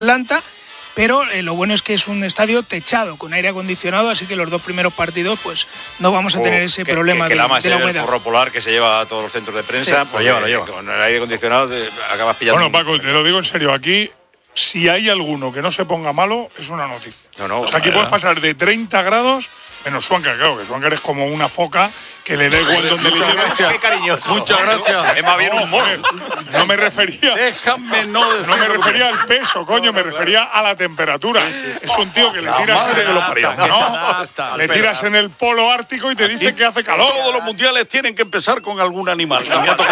Atlanta, pero lo bueno es que es un estadio techado con aire acondicionado, así que los 2 primeros partidos pues no vamos a tener ese problema de la humedad. El forro polar que se lleva a todos los centros de prensa, Sí, pues lo lleva. Con el aire acondicionado acabas pillando. Bueno, Paco, te lo digo en serio, aquí si hay alguno que no se ponga malo, es una noticia. No, o sea, aquí puedes pasar de 30 grados, menos Swankar, claro, que Swankar es como una foca que le da igual donde le lleves. Qué cariñoso. Muchas gracias. Es más bien un mono. No me refería. Déjame no me refería al peso, coño, me refería a la temperatura. Es un tío que le tiras le tiras en el polo ártico y te dice que hace calor. Todos los mundiales tienen que empezar con algún animal.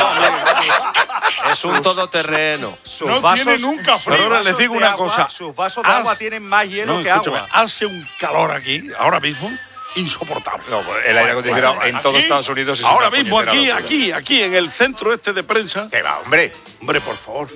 Es un todoterreno. No tiene nunca frío. Pero ahora les digo una cosa. Sus vasos de agua tienen más hielo que agua. Hace un calor aquí, ahora mismo, insoportable. No, el aire acondicionado en todo Estados Unidos es ahora mismo aquí en el centro de prensa. ¿Qué va, hombre? Hombre, por favor.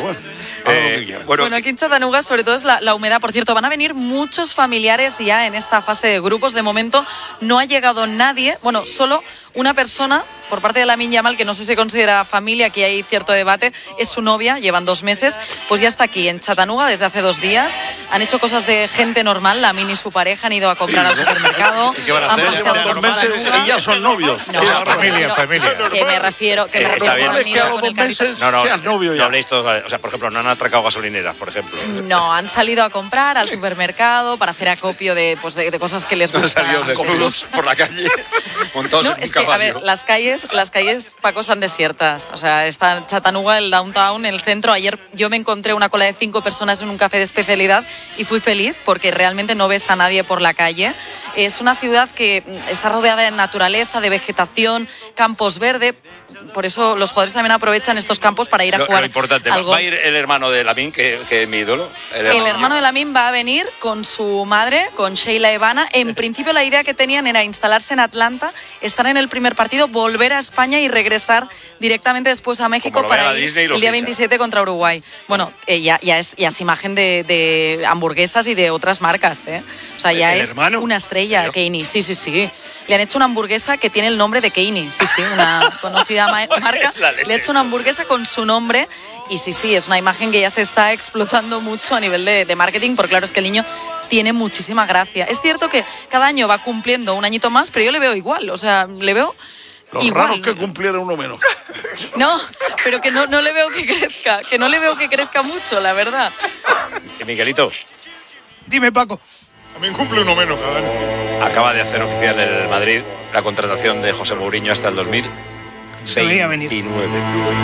Bueno, aquí en Chattanooga sobre todo es la humedad. Por cierto, van a venir muchos familiares ya en esta fase de grupos. De momento no ha llegado nadie, bueno, solo una persona por parte de Lamine Yamal, que no sé si se considera familia, aquí hay cierto debate, es su novia, llevan 2 meses, pues ya está aquí en Chattanooga desde hace 2 días. Han hecho cosas de gente normal, Lamine y su pareja han ido a comprar al supermercado. ¿Y qué van a hacer? Llevan 2 meses y ya son novios. No, familia. Que me refiero está bien. Que a los 2 meses seas novio ya. No habléis todos, o sea, por ejemplo, no han atracado gasolineras, por ejemplo. No, han salido a comprar al supermercado para hacer acopio de cosas que les gustan. Han salido desnudos por la calle, montados en un caballo. A ver, las calles, Paco, están desiertas. O sea, está Chattanooga, el downtown, el centro. Ayer yo me encontré una cola de 5 personas en un café de especialidad y fui feliz porque realmente no ves a nadie por la calle. Es una ciudad que está rodeada de naturaleza, de vegetación, campos verdes. Por eso los jugadores también aprovechan estos campos para ir a jugar. Lo importante, ¿va a ir el hermano de Lamine, que es mi ídolo? El hermano de Lamine va a venir con su madre, con Sheila Evana. En principio la idea que tenían era instalarse en Atlanta, estar en el primer partido, volver a España y regresar directamente después a México para ir el día 27 contra Uruguay. Bueno, ya es imagen de hamburguesas y de otras marcas, ¿eh? O sea, ya es hermano? Una estrella, Keini. Sí. Le han hecho una hamburguesa que tiene el nombre de Keini. Sí, una conocida marca. Le ha hecho una hamburguesa con su nombre y sí, es una imagen que ya se está explotando mucho a nivel de marketing, porque claro, es que el niño tiene muchísima gracia. Es cierto que cada año va cumpliendo un añito más, pero yo le veo igual, o sea, le veo Los igual. raros que cumpliera uno menos. No, pero que no le veo que crezca mucho, la verdad. Miguelito. Dime, Paco. También cumple uno menos cada año. Acaba de hacer oficial el Madrid la contratación de José Mourinho hasta el 2029.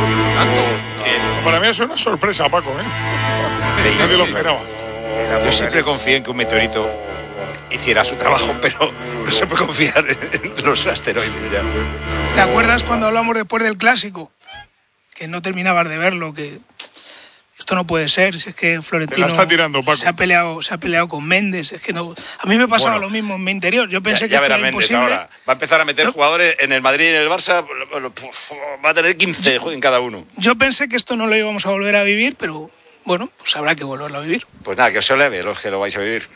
Para mí es una sorpresa, Paco, ¿eh? Nadie lo esperaba. Yo siempre confié en que un meteorito hiciera su trabajo, pero no se puede confiar en los asteroides ya. ¿Te acuerdas cuando hablamos después del clásico? Que no terminabas de verlo, que esto no puede ser, si es que Florentino la está tirando, Paco. se ha peleado con Méndez, es que no. A mí me pasaba lo mismo en mi interior, yo pensé que esto era Méndez imposible. ahora va a empezar a meter jugadores en el Madrid y en el Barça, va a tener 15 en cada uno. Yo pensé que esto no lo íbamos a volver a vivir, pero bueno, pues habrá que volverlo a vivir. Pues nada, que os se leve los que lo vais a vivir.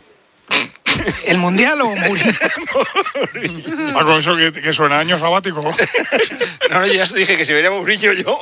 ¿El Mundial o Mourinho? Paco, eso que suena año sabático. No, ya os dije que si venía Mourinho yo.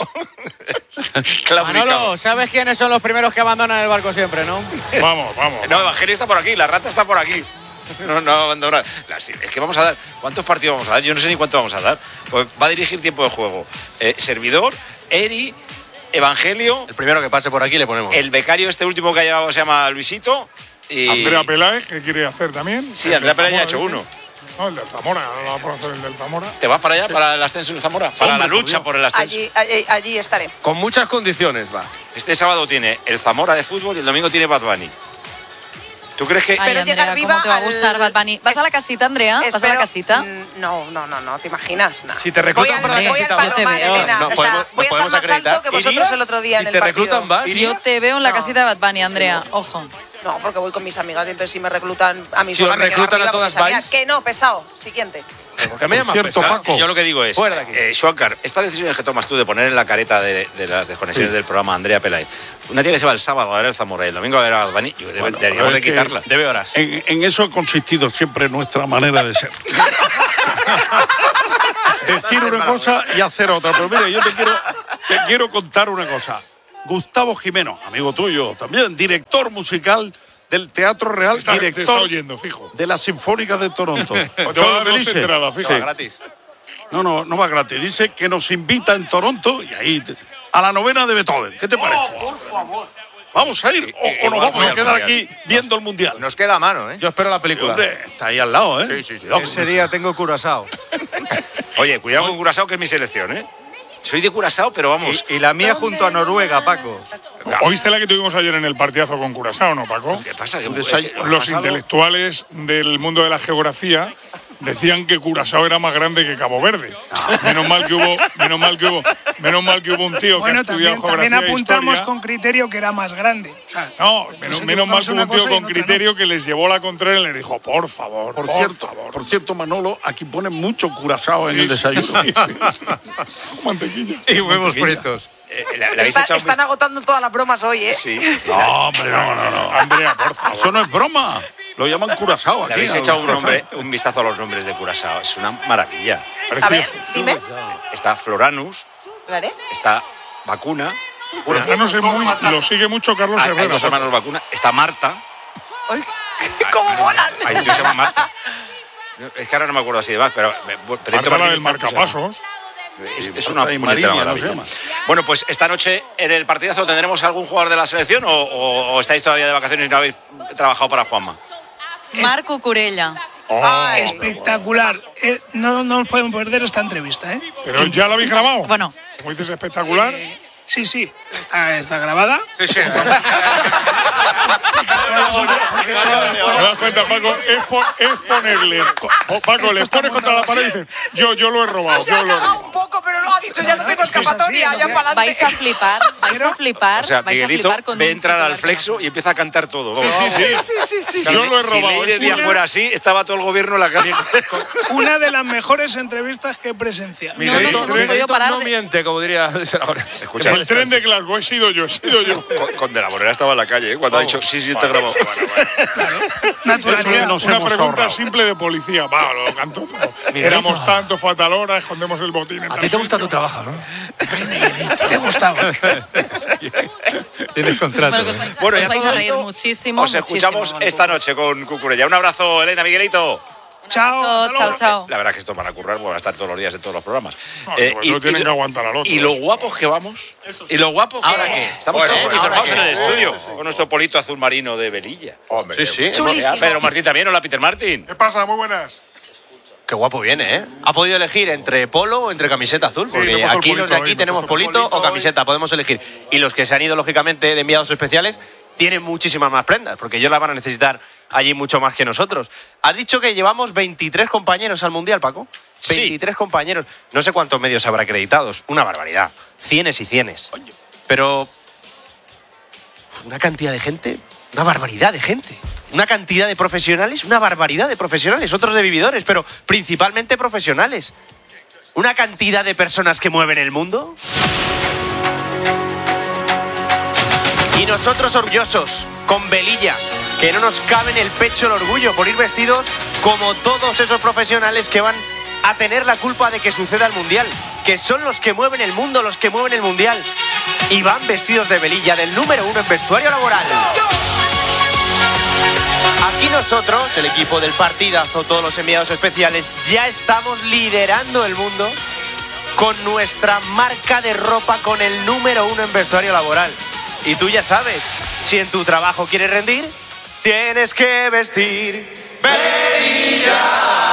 Manolo, ¿sabes quiénes son los primeros que abandonan el barco siempre, no? Vamos. No, Evangelio está por aquí, la rata está por aquí. No abandona. Es que vamos a dar. ¿Cuántos partidos vamos a dar? Yo no sé ni cuánto vamos a dar. Pues va a dirigir tiempo de juego. Servidor, Eri, Evangelio. El primero que pase por aquí le ponemos. El becario este último que ha llegado se llama Luisito. Y Andrea Peláez, ¿qué quiere hacer también? Sí, Andrea Peláez ya ha hecho uno. No, el del Zamora, no va a hacer el del Zamora. ¿Te vas para allá, para el ascenso del Zamora? Sí, para la lucha por el ascenso. Allí estaré. Con muchas condiciones, va. Este sábado tiene el Zamora de fútbol y el domingo tiene Bad Bunny. ¿Tú crees que...? Espero llegar viva. ¿Cómo te va a gustar Bad Bunny? ¿Vas a la casita, Andrea? ¿Vas a la casita? No, ¿te imaginas? No. Si te reclutan para la casita, yo te veo. Elena. Voy a estar más alto que vosotros el otro día en el partido. Si te reclutan, vas. Yo te veo en la casita de Bad Bunny, Andrea. Ojo. No, porque voy con mis amigas y entonces si me reclutan a mí Si os reclutan a todas, vais. Que no, pesado. Siguiente. Porque me llamas Cierto, pesado. Paco. Yo lo que digo es, Swankar, esta decisión que tomas tú de poner en la careta de las desconexiones del programa Andrea Peláez, una tía que se va el sábado a ver el Zamora y el domingo a ver a Bad Bunny, deberíamos de quitarla. Debe horas. En eso ha consistido siempre nuestra manera de ser. Decir una cosa y hacer otra. Pero mira, yo te quiero contar una cosa. Gustavo Jimeno, amigo tuyo también, director musical del Teatro Real, Te está director oyendo, fijo. de la Sinfónica de Toronto. Te va a dar dos entradas, fijo. Sí. Gratis. No va gratis. Dice que nos invita en Toronto y ahí a la novena de Beethoven. ¿Qué te parece? Por favor. ¿Vamos a ir o nos vamos a quedar aquí viendo el Mundial? Nos queda a mano, ¿eh? Yo espero la película. Hombre, está ahí al lado, ¿eh? Sí. Cuidado. Ese día tengo Curazao. Oye, cuidado con Curazao, que es mi selección, ¿eh? Soy de Curazao, pero vamos. Y la mía junto a Noruega, Paco. ¿Oíste la que tuvimos ayer en el partidazo con Curazao, no, Paco? ¿Qué pasa? ¿Qué Los intelectuales del mundo de la geografía decían que Curazao era más grande que Cabo Verde. Menos mal que hubo un tío que ha Bueno, estudiado también geografía e apuntamos historia. con criterio que era más grande. O sea, No, nos menos mal equivocamos que en hubo una un tío cosa y en con otra criterio que les llevó la contraria y les dijo, por favor, Por favor. cierto, Manolo, aquí ponen mucho Curazao en el desayuno. Sí. Mantequilla. Y huevos fritos. ¿Le habéis echado un Están agotando todas las bromas hoy, ¿eh? Sí. No, hombre, no. Andrea, por favor. Eso no es broma. Lo llaman Curazao aquí. Le habéis ¿no? echado un vistazo a los nombres de Curazao. Es una maravilla. A ver, Precioso. dime. Está Floranus, ¿Vale? está Vacuna. Hermanos lo sigue mucho Carlos Hay Herrera. dos hermanos Vacuna. Está Marta. Ay, ¿cómo molan? Hay un tío que se llama Marta. Es que ahora no me acuerdo así de más, pero Marta, la del marcapasos. Es una Marta y puñetera Mariña, maravilla. ¿no se llama? Bueno, pues esta noche en el partidazo tendremos algún jugador de la selección o estáis todavía de vacaciones y no habéis trabajado para Juanma. Marco Curella. espectacular. No nos podemos perder esta entrevista, ¿eh? Pero ya la habéis grabado. Bueno. Como dices, espectacular. Sí, está grabada. Sí. ¿Te das cuenta, Paco? Es ponerle. Paco, les pones contra la pared y dicen, yo lo he robado. Se ha cagado un poco, pero lo ha dicho, ya no tengo Es que es así, escapatoria, ¿no? ya para Vais a flipar, O sea, vais a Miguelito flipar con ve un entrar al titular flexo y empieza a cantar todo. Vamos. Sí. Yo lo he Si robado. Leire Díaz fuera así, estaba todo el gobierno en la calle. Una de las mejores entrevistas que he presenciado. No nos hemos podido parar No de... miente, como diría ahora. Escucha, El tren de Glasgow he sido yo. con De la Morena estaba en la calle, ¿eh? Cuando ha dicho, sí, está grabado. Naturalidad. Nos Una hemos pregunta ahorrado. simple de policía. Va, lo cantó todo. Éramos tanto, fue a tal hora, escondemos el botín en A tal ti te gusta sitio. tu trabajo, ¿no? ¿Te gustaba? Tienes contrato. Bueno, que os vais a, Bueno, os ya vais todo a reír esto muchísimo. os escuchamos muchísimo con esta noche con Cucurella. Un abrazo, Elena, Miguelito. Chao. Chao. La verdad es que estos van a currar, porque van a estar todos los días en todos los programas. pues no tienen que aguantar al otro. Y lo guapos que vamos. Y lo guapos que ¿Ahora vamos. qué? Estamos Bueno, todos ¿ahora uniformados qué? en el estudio. Con nuestro polito azul marino de Velilla. Sí, sí. Chulísimo. Pedro Martín también, hola Peter Martín. ¿Qué pasa? Muy buenas. Qué guapo viene, ¿eh? Ha podido elegir entre polo o entre camiseta azul, le porque hemos puesto aquí el los de polito aquí hoy, tenemos hemos puesto polito el polito o camiseta, podemos elegir. Y los que se han ido, lógicamente, de enviados especiales, tienen muchísimas más prendas, porque ellos las van a necesitar allí mucho más que nosotros. Has dicho que llevamos 23 compañeros al Mundial, Paco. Sí. 23 compañeros. No sé cuántos medios habrá acreditados. Una barbaridad. Cienes y cienes. Pero una cantidad de gente, una barbaridad de gente. Una cantidad de profesionales, una barbaridad de profesionales, otros de vividores, pero principalmente profesionales. Una cantidad de personas que mueven el mundo. Y nosotros orgullosos, con velilla, que no nos cabe en el pecho el orgullo por ir vestidos como todos esos profesionales que van a tener la culpa de que suceda el Mundial, que son los que mueven el mundo, los que mueven el Mundial, y van vestidos de velilla del número 1 en vestuario laboral. Aquí nosotros, el equipo del partidazo, todos los enviados especiales, ya estamos liderando el mundo con nuestra marca de ropa con el número 1 en vestuario laboral. Y tú ya sabes, si en tu trabajo quieres rendir, tienes que vestir velilla.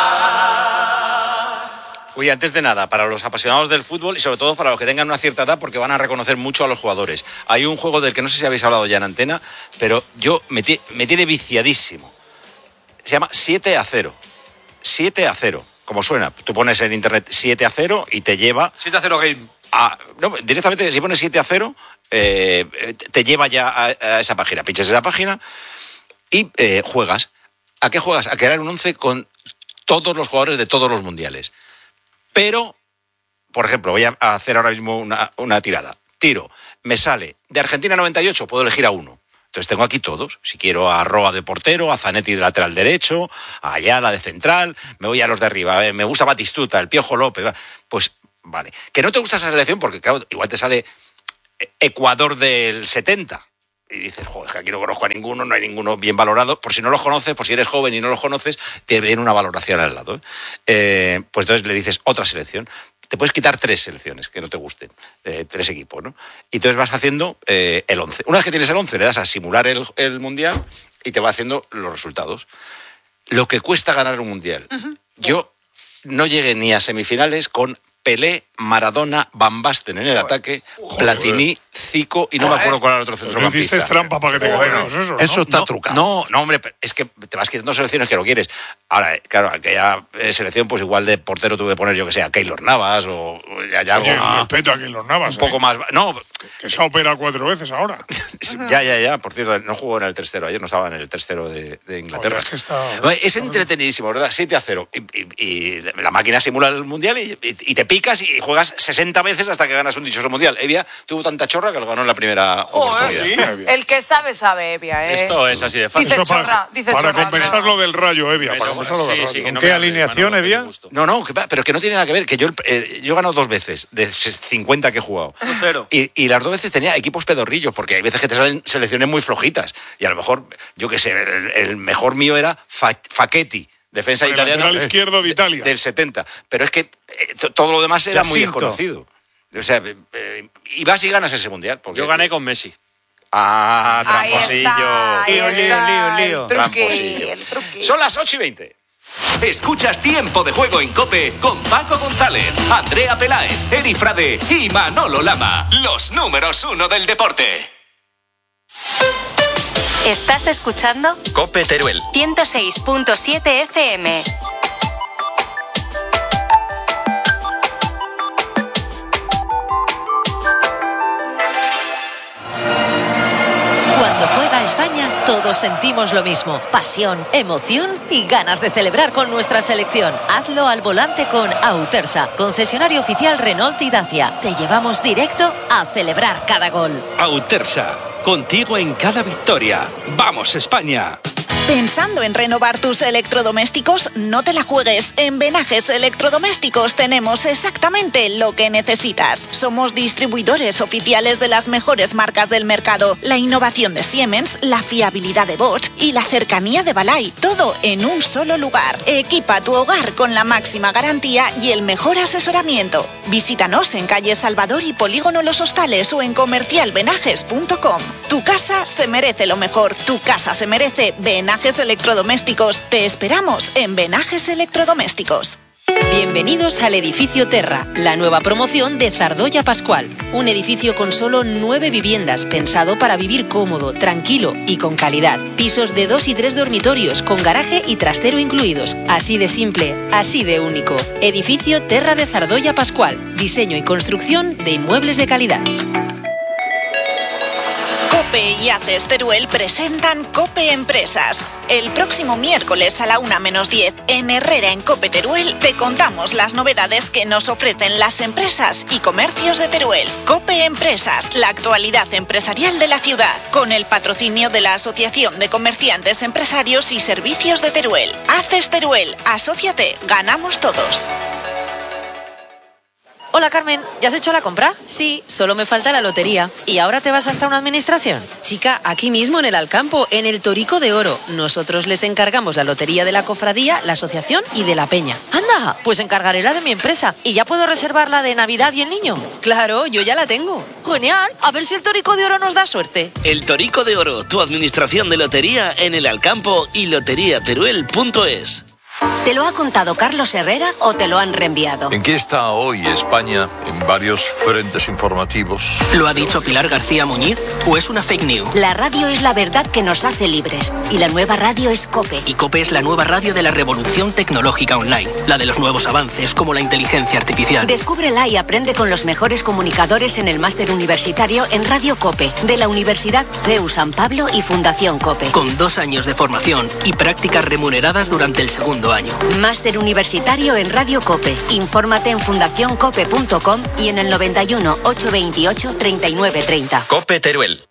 Oye, antes de nada, para los apasionados del fútbol y sobre todo para los que tengan una cierta edad, porque van a reconocer mucho a los jugadores. Hay un juego del que no sé si habéis hablado ya en antena, pero me tiene viciadísimo. Se llama 7-0. 7-0, como suena. Tú pones en internet 7-0 y te lleva... 7-0 game. No, directamente, si pones 7-0, te lleva ya a esa página. Pinchas esa página y juegas. ¿A qué juegas? A crear un 11 con todos los jugadores de todos los mundiales. Pero, por ejemplo, voy a hacer ahora mismo una tirada. Tiro, me sale de Argentina 98, puedo elegir a uno. Entonces tengo aquí todos. Si quiero a Roa de portero, a Zanetti de lateral derecho, a Ayala de central, me voy a los de arriba. Me gusta Batistuta, el Piojo López. Pues vale. Que no te gusta esa selección porque, claro, igual te sale Ecuador del 70. Y dices, joder, que aquí no conozco a ninguno, no hay ninguno bien valorado. Por si no los conoces, por si eres joven y no los conoces, te viene una valoración al lado. Pues entonces le dices otra selección. Te puedes quitar 3 selecciones que no te gusten, 3 equipos, ¿no? Y entonces vas haciendo el 11. Una vez que tienes el 11, le das a simular el Mundial y te va haciendo los resultados. Lo que cuesta ganar un Mundial. Yo no llegué ni a semifinales con Pelé, Maradona, Van Basten en el ataque, Platini, Zico y no me acuerdo cuál era el otro centrocampista. Hiciste trampa para que te quedaras eso, ¿no? Eso está trucado. No, hombre, es que te vas quitando selecciones que no quieres. Ahora, claro, aquella selección, pues igual de portero tuve que poner, yo que sé, a Keylor Navas o ya Oye, respeto a Keylor Navas. un poco más. No, que se ha operado 4 veces ahora. ya. Por cierto, no jugó en el 3-0 ayer, no estaba en el 3-0 de Inglaterra. Oye, es que está... Es entretenidísimo, ¿verdad? 7-0. Y la máquina simula el Mundial y te picas y juegas 60 veces hasta que ganas un dichoso Mundial. Evia tuvo tanta chorra que lo ganó en la primera oportunidad. El que sabe, sabe, Evia, ¿eh? Esto es así de fácil. Dice Eso chorra, para compensar lo del Rayo, Evia. Para compensar lo del Rayo. Sí, que no ¿Qué me alineación, hable, Evia? Manolo, que No, pero que no tiene nada que ver. Que yo he ganado 2 veces de 50 que he jugado. 0. Y las 2 veces tenía equipos pedorrillos, porque hay veces que te salen selecciones muy flojitas. Y a lo mejor, yo qué sé, el mejor mío era Facchetti, defensa El italiano. lateral izquierdo de Italia. Del 70. Pero es que todo lo demás era muy Jacinto. desconocido. O sea, y vas y ganas ese Mundial. Porque... Yo gané con Messi. Ah, Ahí tramposillo. está, ahí está. Lío. El truqui, Tramposillo. el truqui. Son las 8:20. Escuchas Tiempo de Juego en COPE con Paco González, Andrea Peláez, Eri Frade y Manolo Lama. Los números 1 del deporte. ¿Estás escuchando? COPE Teruel. 106.7 FM. Cuando juega España, todos sentimos lo mismo: pasión, emoción y ganas de celebrar con nuestra selección. Hazlo al volante con Autersa, concesionario oficial Renault y Dacia. Te llevamos directo a celebrar cada gol. Autersa, contigo en cada victoria. ¡Vamos, España! ¿Pensando en renovar tus electrodomésticos? No te la juegues. En Venajes Electrodomésticos tenemos exactamente lo que necesitas. Somos distribuidores oficiales de las mejores marcas del mercado. La innovación de Siemens, la fiabilidad de Bosch y la cercanía de Balay. Todo en un solo lugar. Equipa tu hogar con la máxima garantía y el mejor asesoramiento. Visítanos en calle Salvador y Polígono Los Hostales o en comercialvenajes.com. Tu casa se merece lo mejor. Tu casa se merece Venajes Electrodomésticos. Te esperamos en Venajes Electrodomésticos. Bienvenidos al edificio Terra, la nueva promoción de Zardoya Pascual. Un edificio con solo 9 viviendas, pensado para vivir cómodo, tranquilo y con calidad. Pisos de 2 y 3 dormitorios, con garaje y trastero incluidos. Así de simple, así de único. Edificio Terra de Zardoya Pascual. Diseño y construcción de inmuebles de calidad. COPE y ACES Teruel presentan COPE Empresas. El próximo miércoles a la 1:10 en Herrera en COPE Teruel te contamos las novedades que nos ofrecen las empresas y comercios de Teruel. COPE Empresas, la actualidad empresarial de la ciudad, con el patrocinio de la Asociación de Comerciantes, Empresarios y Servicios de Teruel. ACES Teruel, asóciate, ganamos todos. Hola Carmen, ¿ya has hecho la compra? Sí, solo me falta la lotería. ¿Y ahora te vas hasta una administración? Chica, aquí mismo en el Alcampo, en el Torico de Oro. Nosotros les encargamos la lotería de la cofradía, la asociación y de la peña. ¡Anda! Pues encargaré la de mi empresa. ¿Y ya puedo reservar la de Navidad y el niño? Claro, yo ya la tengo. Genial, a ver si el Torico de Oro nos da suerte. El Torico de Oro, tu administración de lotería en el Alcampo y loteriateruel.es. ¿Te lo ha contado Carlos Herrera o te lo han reenviado? ¿En qué está hoy España en varios frentes informativos? ¿Lo ha dicho Pilar García Muñiz o es una fake news? La radio es la verdad que nos hace libres y la nueva radio es COPE. Y COPE es la nueva radio de la revolución tecnológica online, la de los nuevos avances como la inteligencia artificial. Descúbrela y aprende con los mejores comunicadores en el máster universitario en Radio COPE de la Universidad CEU San Pablo y Fundación COPE. Con 2 años de formación y prácticas remuneradas durante el segundo año. Máster universitario en Radio COPE. Infórmate en fundacioncope.com y en el 91 828 3930. COPE Teruel.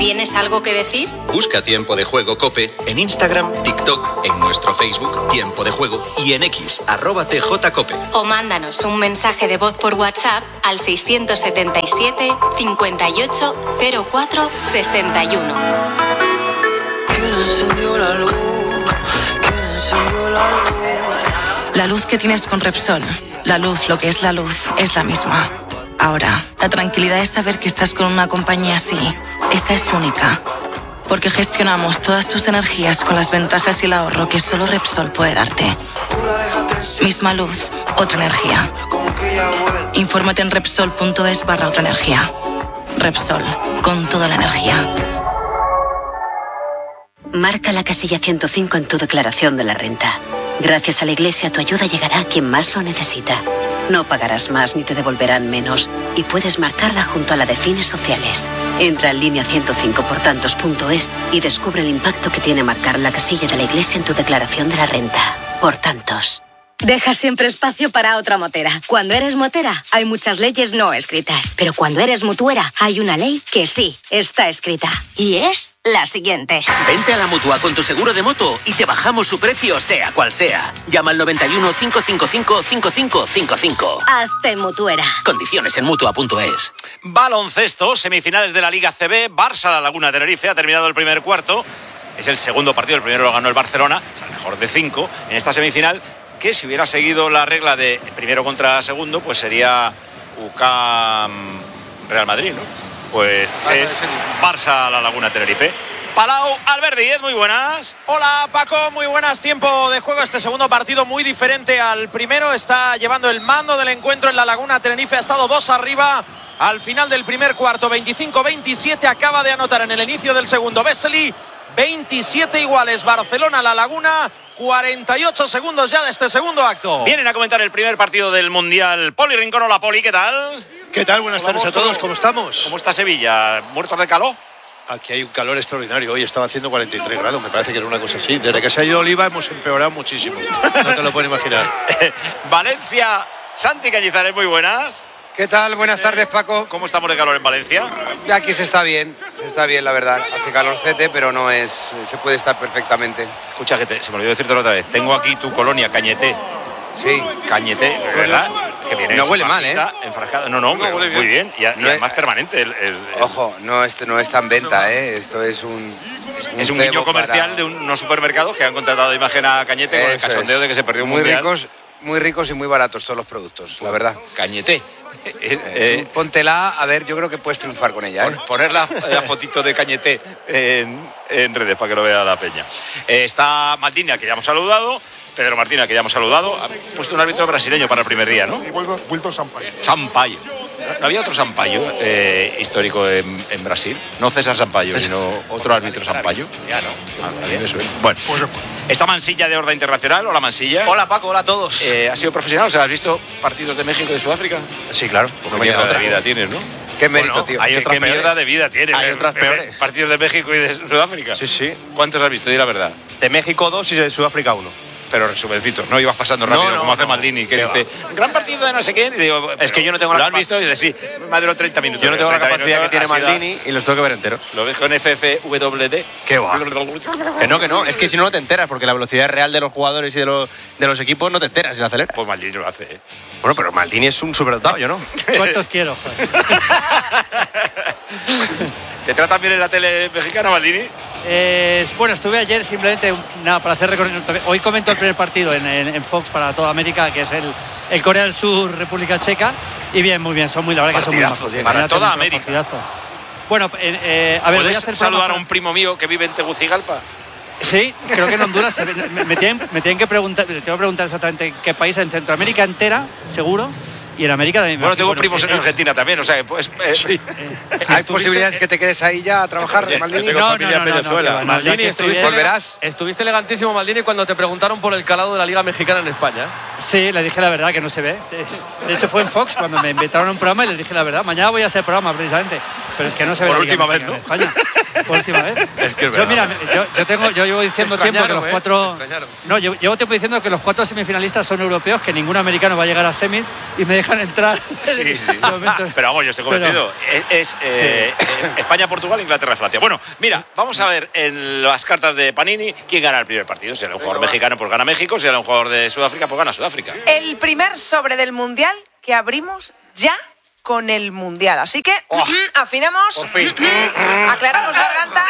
¿Tienes algo que decir? Busca Tiempo de Juego COPE en Instagram, TikTok, en nuestro Facebook Tiempo de Juego y en X, @TJCOPE. O mándanos un mensaje de voz por WhatsApp al 677 58 04 61. La luz que tienes con Repsol, la luz, lo que es la luz, es la misma. Ahora, la tranquilidad de saber que estás con una compañía así, esa es única. Porque gestionamos todas tus energías con las ventajas y el ahorro que solo Repsol puede darte. Misma luz, otra energía. Infórmate en Repsol.es/otra energía. Repsol, con toda la energía. Marca la casilla 105 en tu declaración de la renta. Gracias a la Iglesia, tu ayuda llegará a quien más lo necesita. No pagarás más ni te devolverán menos y puedes marcarla junto a la de fines sociales. Entra en línea 105portantos.es y descubre el impacto que tiene marcar la casilla de la Iglesia en tu declaración de la renta. Por tantos. Deja siempre espacio para otra motera. Cuando eres motera, hay muchas leyes no escritas. Pero cuando eres mutuera, hay una ley que sí está escrita. Y es la siguiente. Vente a la Mutua con tu seguro de moto y te bajamos su precio, sea cual sea. Llama al 91 555 5555. Hazte mutuera. Condiciones en Mutua.es. Baloncesto, semifinales de la Liga CB. Barça La Laguna Tenerife. Ha terminado el primer cuarto. Es el segundo partido. El primero lo ganó el Barcelona. Es el mejor de 5 en esta semifinal. Que si hubiera seguido la regla de primero contra segundo, pues sería UCAM Real Madrid, ¿no? Pues es Barça La Laguna Tenerife. Palau, Albert Díez, muy buenas. Hola Paco, muy buenas. Tiempo de juego, este segundo partido muy diferente al primero. Está llevando el mando del encuentro en La Laguna Tenerife. Ha estado 2 arriba al final del primer cuarto. 25-27, acaba de anotar en el inicio del segundo Vesely. 27 iguales, Barcelona La Laguna. 48 segundos ya de este segundo acto. Vienen a comentar el primer partido del Mundial. Poli Rincón, hola Poli, ¿qué tal? ¿Qué tal? Buenas tardes a todos, ¿cómo estamos? ¿Cómo está Sevilla? ¿Muertos de calor? Aquí hay un calor extraordinario, hoy estaba haciendo 43 grados, me parece que era una cosa así. Desde que se ha ido Oliva hemos empeorado muchísimo, no te lo puedes imaginar. Valencia, Santi Cañizares, muy buenas. ¿Qué tal? Buenas tardes, Paco. ¿Cómo estamos de calor en Valencia? Aquí se está bien, la verdad. Hace calorcete, pero no es, se puede estar perfectamente. Escucha, que se me olvidó decirte otra vez. Tengo aquí tu colonia, Cañete. Sí. Cañete, ¿verdad? Que viene no huele mal, ¿eh? Enfrascada. No, huele muy bien. Y además permanente. Ojo, no está en venta, ¿eh? Esto es un... Es un guiño comercial de unos supermercados que han contratado de imagen a Cañete con el cachondeo de que se perdió un mundial. Muy ricos y muy baratos todos los productos, la verdad. Cañete. Póntela, a ver, yo creo que puedes triunfar con ella. Poner la fotito de Cañete en redes para que lo vea la peña. Está Maldini, que ya hemos saludado. Pedro Martínez, que ya hemos saludado. Ha puesto un árbitro brasileño para el primer día, ¿no? Wilton Sampaio. Sampaio. ¿No había otro Sampaio histórico en Brasil? No César Sampaio, sino otro árbitro Sampaio. Ya no. A mí me suena. Bueno, está Mansilla de Horda Internacional. Hola, Mansilla. Hola, Paco. Hola a todos. ¿Has sido profesional? O sea, ¿has visto partidos de México y de Sudáfrica? Sí, claro. Qué mierda de vida tienes, ¿no? Qué mérito, tío. ¿Qué mierda de vida tienes? Hay otras peores. ¿Partidos de México y de Sudáfrica? Sí. ¿Cuántos has visto? Di la verdad. De México 2 y de Sudáfrica 1. Pero resumencitos, no ibas pasando rápido, como hace Maldini, que dice, gran partido de no sé quién. Y digo, es que yo no tengo ¿lo has visto? Y dice, sí, me ha durado 30 minutos. Yo no tengo la capacidad que tiene Maldini y los tengo que ver enteros. Lo ves con FFWD. ¿Qué va? Que no, es que si no te enteras, porque la velocidad real de los jugadores y de los equipos no te enteras si la aceleras. Pues Maldini lo hace, Bueno, pero Maldini es un superdotado, yo no. ¿Cuántos quiero? ¿Te tratan bien en la tele mexicana, Maldini? Bueno, estuve ayer simplemente para hacer recorrido. Hoy comento el primer partido en Fox para toda América, que es el Corea del Sur, República Checa. Y bien, muy bien, la verdad que son muy majos. Para toda América. Partidazo. Bueno, a ver, voy a hacer saludar a un primo mío que vive en Tegucigalpa. Sí, creo que en Honduras me tienen que preguntar, tengo que preguntar exactamente en qué país, en Centroamérica entera, seguro. Y en América también. Bueno, tengo primos en Argentina también, o sea, pues... ¿Hay posibilidades que te quedes ahí ya a trabajar, Maldini? Tengo familia en Venezuela. Maldini, ¿volverás? Estuviste elegantísimo, Maldini, cuando te preguntaron por el calado de la Liga Mexicana en España. Sí, le dije la verdad, que no se ve. Sí. De hecho, fue en Fox cuando me invitaron a un programa y les dije la verdad. Mañana voy a hacer programa, precisamente. Pero es que no se ve por la Liga última vez, ¿no? en España. Por última vez. Es que es Yo, verdad. mira, yo llevo diciendo tiempo que los cuatro. No, llevo tiempo diciendo que los 4 semifinalistas son europeos, que ningún americano va a llegar a semis y me dejan entrar. Sí. Pero vamos, yo estoy convencido. Es España, Portugal, Inglaterra, Francia. Bueno, mira, vamos a ver en las cartas de Panini quién gana el primer partido. Si era un jugador mexicano, pues gana México. Si era un jugador de Sudáfrica, pues gana Sudáfrica. El primer sobre del Mundial que abrimos ya con el Mundial. Así que afinamos, aclaramos garganta